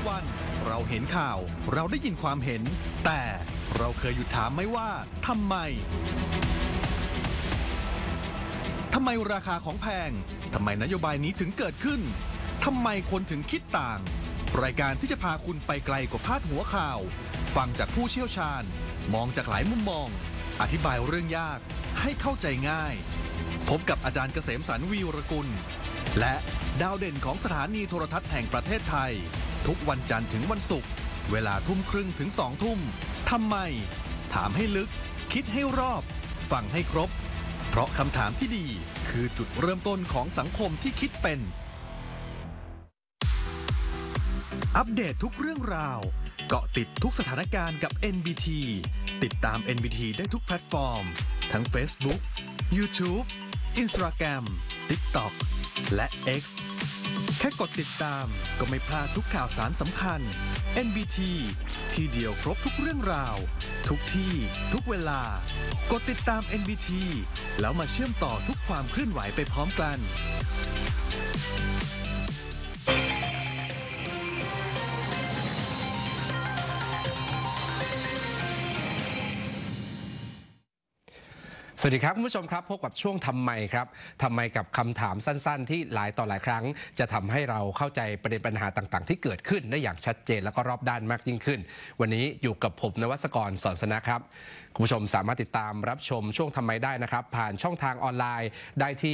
วันเราเห็นข่าวเราได้ยินความเห็นแต่เราเคยหยุดถามไหมว่าทำไมราคาของแพงทำไมนโยบายนี้ถึงเกิดขึ้นทำไมคนถึงคิดต่างรายการที่จะพาคุณไปไกลกว่าพาดหัวข่าวฟังจากผู้เชี่ยวชาญมองจากหลายมุมมองอธิบายเรื่องยากให้เข้าใจง่ายพบกับอาจารย์เกษมสรร วีรกุลและดาวเด่นของสถานีโทรทัศน์แห่งประเทศไทยทุกวันจันทร์ถึงวันศุกร์เวลา 20:30 ถึง 20:00 ทำไมถามให้ลึกคิดให้รอบฟังให้ครบเพราะคำถามที่ดีคือจุดเริ่มต้นของสังคมที่คิดเป็นอัปเดตทุกเรื่องราวเกาะติดทุกสถานการณ์กับ NBT ติดตาม NBT ได้ทุกแพลตฟอร์มทั้ง Facebook, YouTube, Instagram, TikTok และ X แค่กดติดตามก็ไม่พลาดทุกข่าวสารสำคัญ NBT ที่เดียวครบทุกเรื่องราวทุกที่ทุกเวลากดติดตาม NBT แล้วมาเชื่อมต่อทุกความเคลื่อนไหวไปพร้อมกันสวัสดีครับคุณผู้ชมครับพบกับช่วงทำไมครับทำไมกับคำถามสั้นๆที่หลายต่อหลายครั้งจะทำให้เราเข้าใจประเด็นปัญหาต่างๆที่เกิดขึ้นได้อย่างชัดเจนและก็รอบด้านมากยิ่งขึ้นวันนี้อยู่กับผมนวัศกร สอนสนะครับคุณผู้ชมสามารถติดตามรับชมช่วงทำไมได้นะครับผ่านช่องทางออนไลน์ได้ที่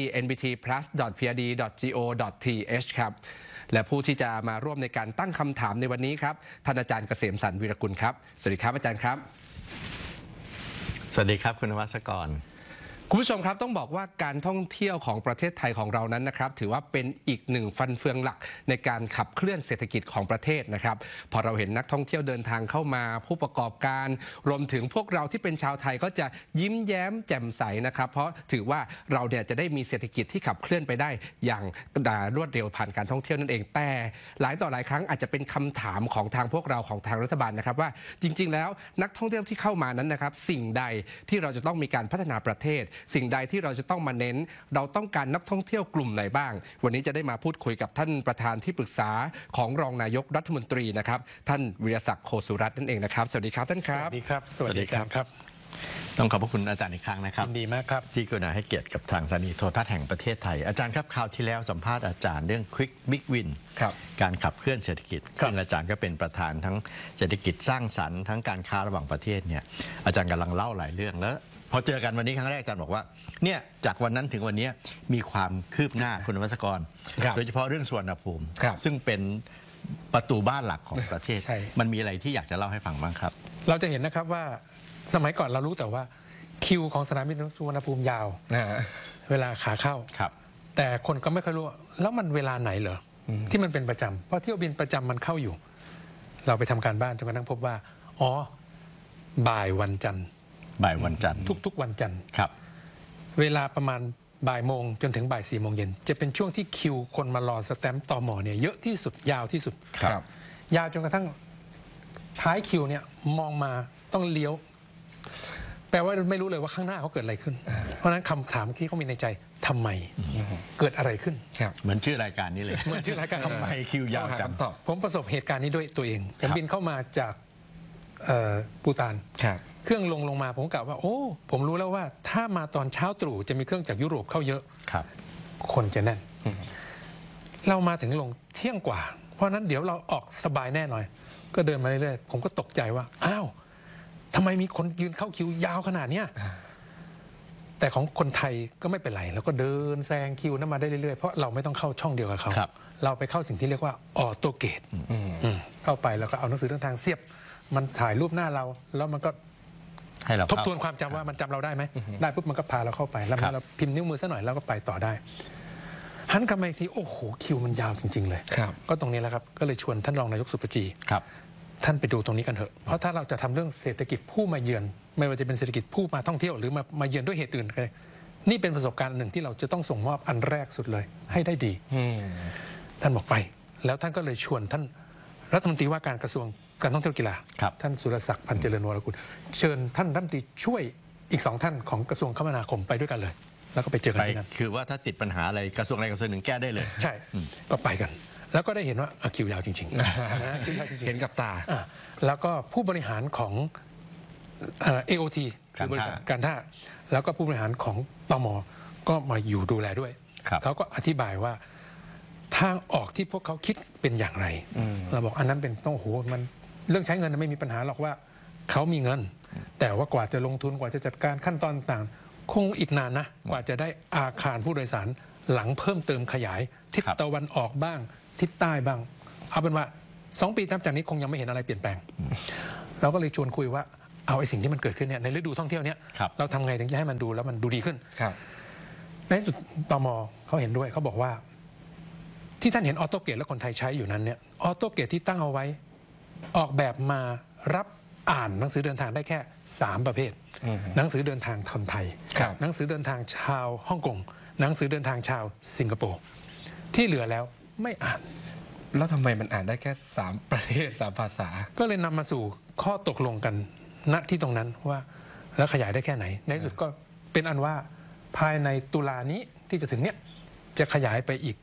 nbtplus.prd.go.th ครับและผู้ที่จะมาร่วมในการตั้งคำถามในวันนี้ครับท่านอาจารย์เกษมสรร วีรกุลครับสวัสดีครับอาจารย์ครับสวัสดีครับคุณนวัศกรคุณผู้ชมครับต้องบอกว่าการท่องเที่ยวของประเทศไทยของเรานั้นนะครับถือว่าเป็นอีกหนึ่งฟันเฟืองหลักในการขับเคลื่อนเศรษฐกิจของประเทศนะครับพอเราเห็นนักท่องเที่ยวเดินทางเข้ามาผู้ประกอบการรวมถึงพวกเราที่เป็นชาวไทยก็จะยิ้มแย้มแจ่มใสนะครับเพราะถือว่าเราเนี่ยจะได้มีเศรษฐกิจที่ขับเคลื่อนไปได้อย่างรวดเร็วผ่านการท่องเที่ยวนั่นเองแต่หลายต่อหลายครั้งอาจจะเป็นคำถามของทางพวกเราของทางรัฐบาลนะครับว่าจริงๆแล้วนักท่องเที่ยวที่เข้ามานั้นนะครับสิ่งใดที่เราจะต้องมีการพัฒนาประเทศสิ่งใดที่เราจะต้องมาเน้นเราต้องการนักท่องเที่ยวกลุ่มไหนบ้างวันนี้จะได้มาพูดคุยกับท่านประธานที่ปรึกษาของรองนายกรัฐมนตรีนะครับท่านวิรศักดิ์โคสุรัตน์นั่นเองนะครับสวัสดีครับท่านครับสวัสดีครับสวัสดีครับต้องขอบพระคุณอาจารย์อีกครั้งนะครับยินดีมากครับที่กรุณาให้เกียรติกับทางสถานีโทรทัศน์แห่งประเทศไทยอาจารย์ครับคราวที่แล้วสัมภาษณ์อาจารย์เรื่อง Quick Big Win การขับเคลื่อนเศรษฐกิจซึ่งอาจารย์ก็เป็นประธานทั้งเศรษฐกิจสร้างสรรค์ทั้งการค้าระหว่างประเทศเนี่ยอาจารย์กำลังเล่าหลายเรื่องแล้วพอเจอกันวันนี้ครั้งแรกอาจารย์บอกว่าเนี่ยจากวันนั้นถึงวันนี้มีความคืบหน้าคุณนวัศกรโดยเฉพาะเรื่องสุวรรณภูมิซึ่งเป็นประตูบ้านหลักของประเทศมันมีอะไรที่อยากจะเล่าให้ฟังบ้างครับเราจะเห็นนะครับว่าสมัยก่อนเรารู้แต่ว่าคิวของสนามบินสุวรรณภูมิยาวเวลาขาเข้าแต่คนก็ไม่ค่อยรู้แล้วมันเวลาไหนเหรอที่มันเป็นประจำเพราะเที่ยวบินประจำมันเข้าอยู่เราไปทำการบ้านจนกระทั่งพบว่าอ๋อบ่ายวันจันทร์ทุกๆวันจันทร์เวลาประมาณบ่ายโมงจนถึงบ่าย4 โมงเย็นจะเป็นช่วงที่คิวคนมารอสแตมป์ตม.เนี่ยเยอะที่สุดยาวที่สุดยาวจนกระทั่งท้ายคิวเนี่ยมองมาต้องเลี้ยวแปลว่าไม่รู้เลยว่าข้างหน้าเขาเกิดอะไรขึ้นเพราะฉะนั้นคำถามที่เขามีในใจทำไมเกิดอะไรขึ้นเหมือนชื่อรายการนี้เลยเหมือนชื่อรายการทำไมคิวยาวจังผมประสบเหตุการณ์นี้ด้วยตัวเองผมบินเข้ามาจากปูตานเครื่องลงมาผมกล่าวว่าโอ้ผมรู้แล้วว่าถ้ามาตอนเช้าตรู่จะมีเครื่องจากยุโรปเข้าเยอะคนจะแน่นเรามาถึงลงเที่ยงกว่าเพราะนั้นเดี๋ยวเราออกสบายแน่หน่อยก็เดินมาเรื่อยๆผมก็ตกใจว่าอ้าวทำไมมีคนยืนเข้าคิวยาวขนาดนี้แต่ของคนไทยก็ไม่เป็นไรแล้วก็เดินแซงคิวนั้นมาได้เรื่อยๆเพราะเราไม่ต้องเข้าช่องเดียวกับเขาเราไปเข้าสิ่งที่เรียกว่าออโตเกตเข้าไปแล้วก็เอาหนังสือเดินทางเสียบมันถ่ายรูปหน้าเราแล้วมันก็ทบทวนความจำว่ามันจำเราได้ไหมได้ปุ๊บมันก็พาเราเข้าไปแล้วเราพิมพ์นิ้วมือซะหน่อยแล้วก็ไปต่อได้หันกลับมาอีกทีโอ้โหคิวมันยาวจริงๆเลยก็ตรงนี้แหละครับก็เลยชวนท่านรองนายกสุปจีท่านไปดูตรงนี้กันเถอะเพราะถ้าเราจะทำเรื่องเศรษฐกิจผู้มาเยือนไม่ว่าจะเป็นเศรษฐกิจผู้มาท่องเที่ยวหรือมาเยือนด้วยเหตุอื่นนี่เป็นประสบการณ์หนึ่งที่เราจะต้องส่งมอบอันแรกสุดเลยให้ได้ดีท่านบอกไปแล้วท่านก็เลยชวนท่านรัฐมนตรีว่าการกระทรวงการท่องเที่ยวกีฬาท่านสุรศักดิ์พันเจริญวรกุลเชิญท่านรัฐมนตรีช่วยอีก2 ท่านของกระทรวงคมนาคมไปด้วยกันเลยแล้วก็ไปเจอกันที่นั่นคือว่าถ้าติดปัญหาอะไรกระทรวงใดกระทรวงหนึ่งแก้ได้เลยใช่ก็ไปกันแล้วก็ได้เห็นว่าคิวยาวจริงๆนะคิวยาวจริงๆเห็นกับตาแล้วก็ผู้บริหารของAOT คือบริษัทการท่าแล้วก็ผู้บริหารของตม.ก็มาอยู่ดูแลด้วยเขาก็อธิบายว่าทางออกที่พวกเขาคิดเป็นอย่างไรเราบอกอันนั้นเป็นต้องโหมันเรื่องใช้เงินไม่มีปัญหาหรอกว่าเขามีเงินแต่ว่ากว่าจะลงทุนกว่าจะจัดการขั้นตอนต่างคงอีกนานนะกว่าจะได้อาคารผู้โดยสารหลังเพิ่มเติมขยายทิศตะวันออกบ้างทิศใต้บ้างเอาเป็นว่า2 ปีตามจากนี้คงยังไม่เห็นอะไรเปลี่ยนแปลงเราก็เลยชวนคุยว่าเอาไอ้สิ่งที่มันเกิดขึ้นเนี่ยในฤดูท่องเที่ยวเนี้ยเราทำไงถึงจะให้มันดูแล้วมันดูดีขึ้นในที่สุดตม.เขาเห็นด้วยเขาบอกว่าที่ท่านเห็นออโต้เกตและคนไทยใช้อยู่นั้นเนี่ยออโต้เกตที่ตั้งเอาไว้ออกแบบมารับอ่านหนังสือเดินทางได้แค่3 ประเภทหนังสือเดินทางคนไทยหนังสือเดินทางชาวฮ่องกงหนังสือเดินทางชาวสิงคโปร์ที่เหลือแล้วไม่อ่านแล้วทำไมมันอ่านได้แค่3 ประเทศ3 ภาษาก็เลยนำมาสู่ข้อตกลงกันณที่ตรงนั้นว่าแล้วขยายได้แค่ไหนในที่สุดก็เป็นอันว่าภายในตุลานี้ที่จะถึงเนี้ยจะขยายไปอีก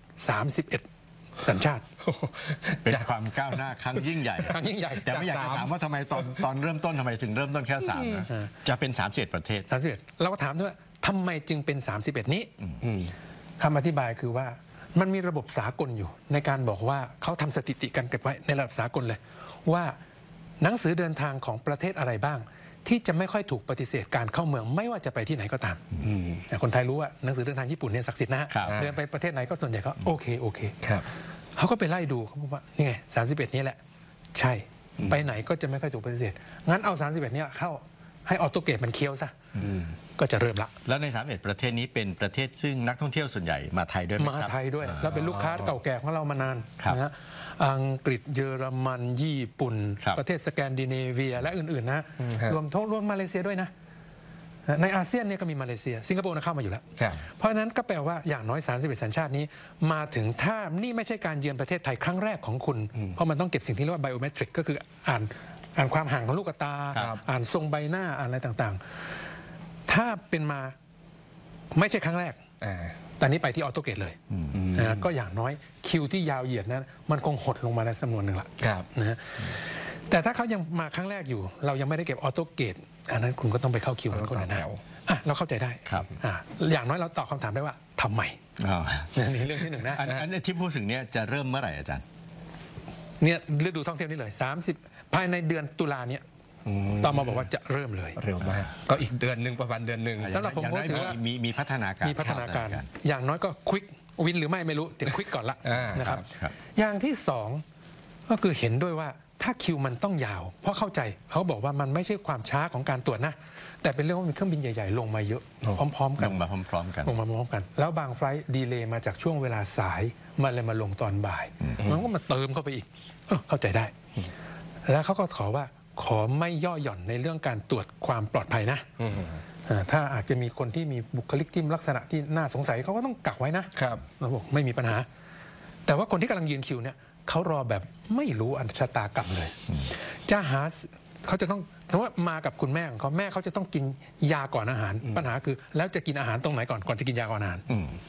31 สัญชาติเป็นความก้าวหน้าครั้งยิ่งใหญ่แต่ไม่อยากจะถามว่าทำไมตอนเริ่มต้นทำไมถึงเริ่มต้นแค่3นะจะเป็น31 ประเทศ 31เราก็ถามด้วยทำไมจึงเป็น31นี้คำอธิบายคือว่ามันมีระบบสากลอยู่ในการบอกว่าเขาทำสถิติกันเก็บไว้ในระดับสากลเลยว่าหนังสือเดินทางของประเทศอะไรบ้างที่จะไม่ค่อยถูกปฏิเสธการเข้าเมืองไม่ว่าจะไปที่ไหนก็ตามแต่คนไทยรู้ว่าหนังสือเดินทางญี่ปุ่นเนี่ยศักดิ์สิทธิ์นะฮะเดินไปประเทศไหนก็ส่วนใหญ่ก็โอเคเขาก็ไปไล่ดูเขาบอกว่านี่ไง31นี้แหละใช่ไปไหนก็จะไม่ค่อยถูกปฏิเสธงั้นเอา31นี้เข้าให้ออโต้เกตมันเคี้ยวซะก็จะเริ่มละแล้วใน31 ประเทศนี้เป็นประเทศซึ่งนักท่องเที่ยวส่วนใหญ่มาไทยด้วยมาไทยด้วยแล้วเป็นลูกค้าเก่าแก่ของเรามานานนะฮะอังกฤษเยอรมันญี่ปุ่นประเทศสแกนดิเนเวียและอื่นๆนะรวมมาเลเซียด้วยนะในอาเซียนเนี่ยก็มีมาเลเซียสิงคโปร์เข้ามาอยู่แล้วเพราะฉะนั้นก็แปลว่าอย่างน้อย31 สัญชาตินี้มาถึงถ้านี่ไม่ใช่การเยือนประเทศไทยครั้งแรกของคุณเพราะมันต้องเก็บสิ่งที่เรียกว่าไบโอเมตริกก็คืออ่านความห่างของลูกตาอ่านทรงใบหน้าอ่านอะไรต่างๆถ้าเป็นมาไม่ใช่ครั้งแรกตอนนี้ไปที่ออโต้เกตเลยก็อย่างน้อยคิวที่ยาวเหยียดนั้นมันคงหดลงมาในจำนวนหนึ่งละนะแต่ถ้าเขายังมาครั้งแรกอยู่เรายังไม่ได้เก็บออโต้เกตอันนั้นคุณก็ต้องไปเข้าคิวเหมือนคนอื่นเราเข้าใจได้อย่างน้อยเราตอบคำถามได้ว่าทำไมนี่เรื่องที่1นะอันนี้ที่พูดถึงเนี่ยจะเริ่มเมื่อไหร่อาจารย์เนี่ยฤดูท่องเที่ยวนี่เลย30ภายในเดือนตุลาเนี่ยตม.บอกว่าจะเริ่มเลยเร็วมากก็อีกเดือนนึงประมาณเดือนนึงสำหรับผมก็ถือว่ามีพัฒนาการอย่างน้อยก็ควิกวินหรือไม่รู้แต่ควิกก่อนละนะครับอย่างที่2ก็คือเห็นด้วยว่าถ้าคิวมันต้องยาวเพราะเข้าใจเขาบอกว่ามันไม่ใช่ความช้าของการตรวจนะแต่เป็นเรื่องว่ามีเครื่องบินใหญ่ๆลงมาเยอะพร้อมๆกันลงมาพร้อมๆกันแล้วบางไฟล์ดีเลย์มาจากช่วงเวลาสายมันเลยมาลงตอนบ่ายมันก็มาเติมเข้าไปอีกเข้าใจได้แล้วเขาก็ขอว่าขอไม่ย่อหย่อนในเรื่องการตรวจความปลอดภัยนะถ้าอาจจะมีคนที่มีบุคลิกที่ลักษณะที่น่าสงสัยเขาก็ต้องกักไว้นะครับเราบอกไม่มีปัญหาแต่ว่าคนที่กำลังยืนคิวเนี่ยเขารอแบบไม่รู้อันชะตากรรมเลยจะหาเขาจะต้องสมมติว่ามากับคุณแม่ของเขาแม่เขาจะต้องกินยาก่อนอาหารปัญหาคือแล้วจะกินอาหารตรงไหนก่อนจะกินยาก่อนอาหาร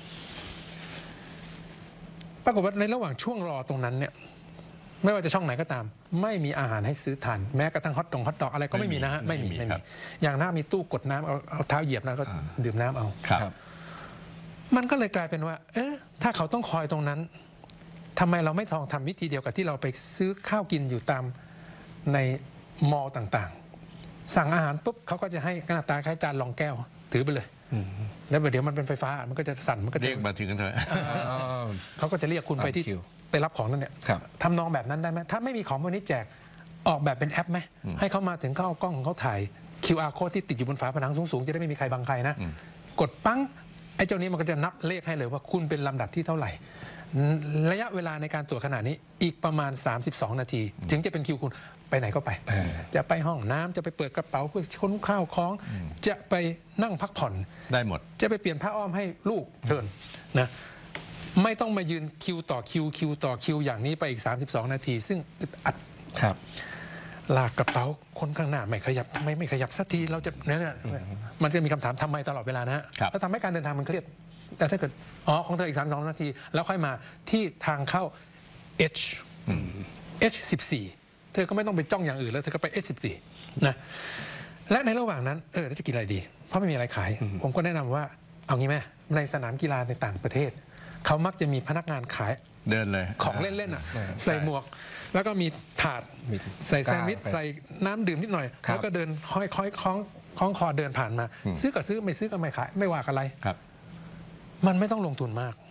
ปรากฏว่าในระหว่างช่วงรอตรงนั้นเนี่ยไม่ว่าจะช่องไหนก็ตามไม่มีอาหารให้ซื้อทานแม้กระทั่งฮอตดอกอะไรก็ไม่มีนะฮะไม่มีอย่างน่ามีตู้กดน้ำเอาเท้าเหยียบนะก็ดื่มน้ำเอามันก็เลยกลายเป็นว่าถ้าเขาต้องคอยตรงนั้นทำไมเราไม่ทำวิธีเดียวกับที่เราไปซื้อข้าวกินอยู่ตามในมอลล์ต่างๆสั่งอาหารปุ๊บเขาก็จะให้หน้าตาคล้ายจานรองแก้วถือไปเลยแล้วเดี๋ยวมันเป็นไฟฟ้ามันก็จะสั่นมันก็จะเรียกมาถึงกันเถอะเขาก็จะเรียกคุณไปที่ไปรับของนั่นเนี่ยทำนองแบบนั้นได้ไหมถ้าไม่มีของพวกนี้แจกออกแบบเป็นแอปไหมให้เขามาถึงเขาเอากล้องของเขาถ่าย QR code ที่ติดอยู่บนฝาผนังสูงๆจะได้ไม่มีใครบังใครนะกดปั้งไอ้เจ้านี้มันก็จะนับเลขให้เลยว่าคุณเป็นลำดับที่เท่าไหร่ระยะเวลาในการตรวจขณะนี้อีกประมาณ32 นาทีถึงจะเป็นคิวคุณไปไหนก็ไปจะไปห้องน้ำจะไปเปิดกระเป๋าเพื่อค้นข้าวของจะไปนั่งพักผ่อนได้หมดจะไปเปลี่ยนผ้าอ้อมให้ลูกเชิญนะไม่ต้องมายืนคิวต่อคิวต่อคิวอย่างนี้ไปอีก32 นาทีซึ่งอัดลากกระเป๋าคนข้างหน้าไม่ขยับไม่ขยับสักทีเราจะเนี่ยมันจะมีคำถามทำไมตลอดเวลานะแล้วทำให้การเดินทางมันเครียดแต่ถ้าเกิดของเธออีก32 นาทีแล้วค่อยมาที่ทางเข้า H H14 เธอก็ไม่ต้องไปจ้องอย่างอื่นแล้วเธอก็ไป H14 นะและในระหว่างนั้นแล้วจะกินอะไรดีเพราะไม่มีอะไรขายผมก็แนะนำว่าเอางี้ไหมในสนามกีฬาในต่างประเทศเขามักจะมีพนักงานขายเดินเลยของเล่นๆใส่หมวกแล้วก็มีถาดใส่แซนด์วิชใส่น้ำดื่มนิดหน่อยแล้วก็เดินห้อยคล้องคอเดินผ่านมาซื้อก็ซื้อไม่ซื้อก็ไม่ขายไม่ว่าอะไรมันไม่ต้องลงทุนมาก